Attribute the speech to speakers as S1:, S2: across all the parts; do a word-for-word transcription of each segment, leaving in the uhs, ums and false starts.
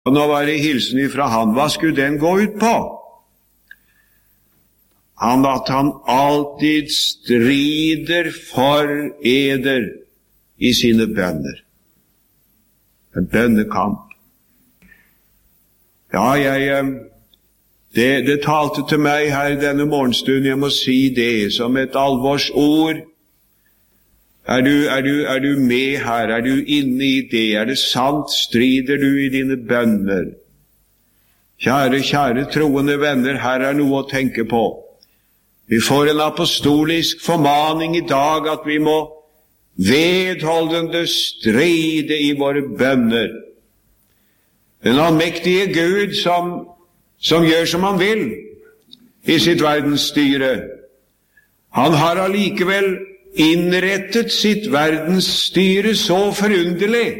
S1: Og nå var det hilsen fra han. Hva skulle den gå ut på? Han at han alltid strider for eder i sine bønner. En bønnekamp. Ja, jeg, det, det talte til meg her denne morgenstunden, jeg må si det, som et alvorsord. Er du, er du, er du med her? Er du inne i det? Er det sant? Strider du i dine bønner? Kjære, kjære troende venner, her er noe å tenke på. Vi får en apostolisk formaning i dag at vi må vedholdende stride i våre bønner. Den allmektige Gud som, som gjør som han vil i sitt verdensstyre, han har allikevel innrettet sitt verdensstyre så forunderlig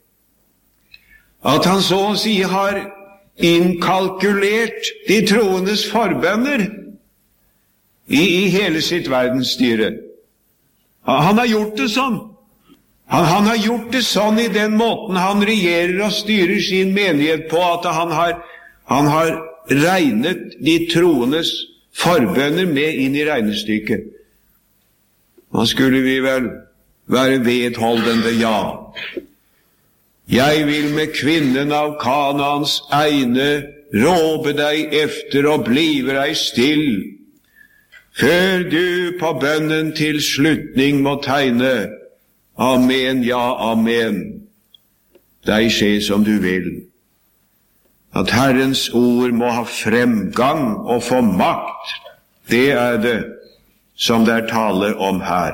S1: at han så å si har innkalkulert de troendes forbønner i, i hele sitt verdensstyre. Han har gjort det sånn. Han, han har gjort det sånn i den måten han regjerer og styrer sin menighet på, at han har, han har regnet de troendes forbønner med inn i regnestykket. Nå skulle vi vel være vedholdende, ja. Jeg vil med kvinnen av Kanaans egne råbe deg efter og blive deg still, før du på bønnen til slutning må tegne. Amen, ja, amen. Deg skje som du vil. At Herrens ord må ha fremgang og få makt, det er det som det er tale om her.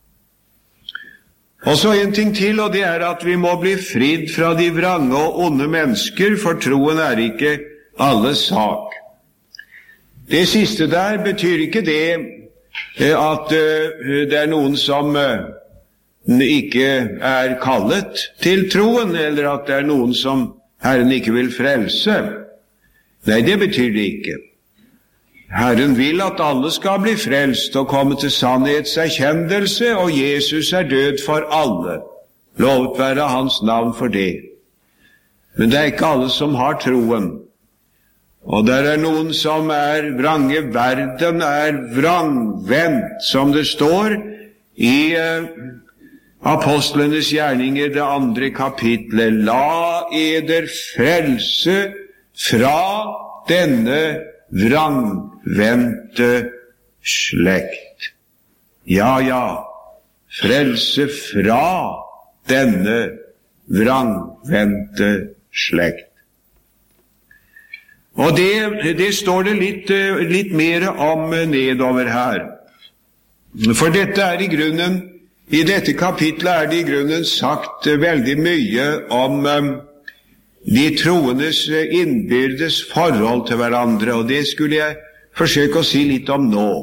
S1: Og så en ting til, og det er at vi må bli fridd fra de vrange og onde mennesker, for troen er ikke alles sak. Det siste der betyr ikke det at det er noen som ikke er kallet til troen, eller at det er noen som Herren ikke vil frelse. Nei, det betyr det ikke. Herren vil at alle skal bli frelst og komme til sannhetserkjennelse, og Jesus er død for alle. Lovet være hans navn for det. Men det er ikke alle som har troen. Og der er noen som er vrange. Verden er vrangvendt, som det står i uh, Apostlenes gjerninger, det andre kapitlet. La eder frelse fra denne vrangvendte slekt. Ja, ja, frelse fra denne vrangvendte slekt. Og det, det står det litt, litt mer om nedover her. For dette er i grunnen, i dette kapitlet er det i grunnen sagt veldig mye om um, de troendes innbyrdes forhold til hverandre, og det skulle jeg forsøke å si litt om nå.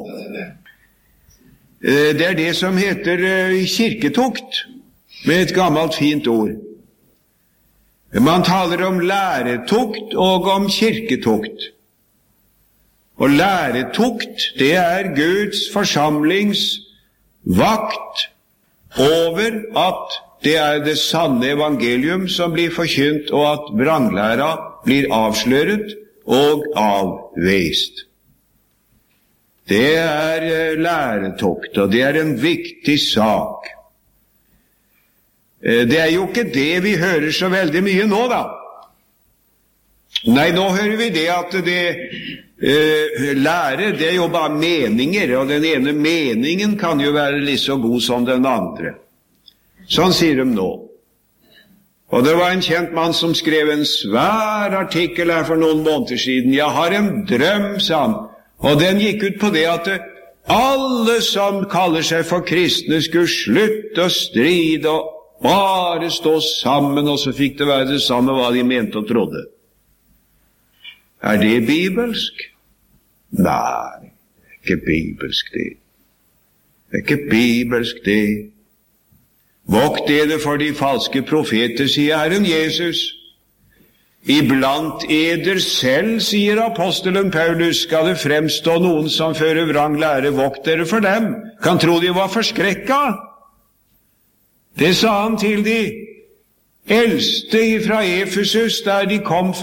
S1: Det er det som heter kirketukt, med et gammelt fint ord. Man taler om læretukt og om kirketukt. Og læretukt, det er Guds forsamlings vakt over at det er det sanne evangelium som blir forkynt, og at vranglæra blir avsløret og avvist. Det er læretukt, og det er en viktig sak. Det er jo ikke det vi hører så veldig mye nå, da. Nei, nå hører vi det at det eh, lære, det er jo bare meninger, og den ene meningen kan jo være litt så god som den andre. Sånn sier de nå. Og det var en kjent mann som skrev en svær artikkel her for noen måneder siden. Jeg har en drøm, sa han, og den gikk ut på det at alle som kaller seg for kristne skulle slutte å stride og bare stå sammen, og så fikk det være det samme hva de mente og trodde. Er det bibelsk? Nei, det er ikke bibelsk det. Det er ikke bibelsk det. Vokt dere for de falske profeter, sier Herren Jesus. Iblant eder selv, sier apostelen Paulus, skal det fremstå noen som fører vrang lære. Vokt dere for dem. Kan tro de var forskrekka. Det sa han til de eldste fra Efesus, der de kom